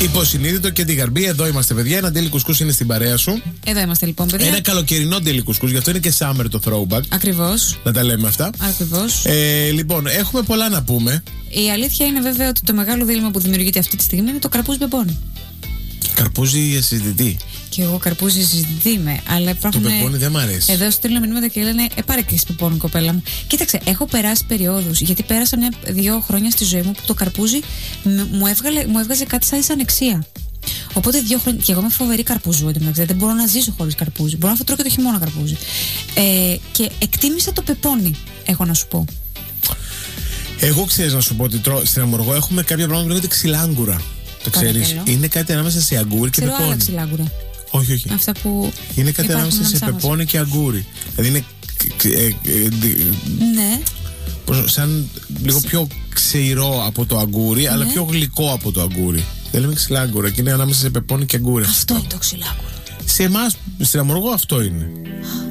Υποσυνείδητο και τη γαρμπή. Εδώ είμαστε, παιδιά. Ένα ντέλι κουσκούς είναι στην παρέα σου. Εδώ είμαστε, λοιπόν, παιδιά. Ένα καλοκαιρινό ντέλι κουσκούς, γι' αυτό είναι και summer το throwback. Ακριβώς. Να τα λέμε αυτά. Ακριβώς. Λοιπόν, έχουμε πολλά να πούμε. Η αλήθεια είναι βέβαια ότι το μεγάλο δίλημμα που δημιουργείται αυτή τη στιγμή είναι το καρπούζι πεπόνι. Καρπούζι συζητητή. Και εγώ καρπούζι συζητητή είμαι. Αλλά υπάρχουν. Το πεπόνι δεν μ' αρέσει. Εδώ στέλνω μηνύματα και λένε πάρε και εσύ πεπόνι, κοπέλα μου. Κοίταξε, έχω περάσει περιόδους. Γιατί πέρασα 2 χρόνια στη ζωή μου που το καρπούζι μου έβγαζε κάτι σαν δυσανεξία. Οπότε 2 χρόνια. Και εγώ είμαι φοβερή καρπούζου. Δεν μπορώ να ζήσω χωρίς καρπούζι. Μπορώ να τρώω και το χειμώνα καρπούζι. Και εκτίμησα το πεπόνι, έχω να σου πω. Εγώ ξέρεις να σου πω ότι στην Αμοργό έχουμε κάποια πράγματα που λέγονται ξυλάγκουρα. Το ξέρεις? Είναι κάτι ανάμεσα σε αγκούρι και πεπόνι. Άλλα ξυλάγκουρα. Όχι. Αυτά που. Είναι κάτι ανάμεσα σε πεπόνι και αγκούρι. Δηλαδή είναι. Ναι. Σαν λίγο πιο ξηρό από το αγκούρι, αλλά πιο γλυκό από το αγκούρι. Δεν λέμε ξυλάγκουρα και είναι ανάμεσα σε πεπόνι και αγκούρι. Αυτό είναι το ξυλάγκουρα. Σε εμάς, στην Αμοργό, αυτό είναι.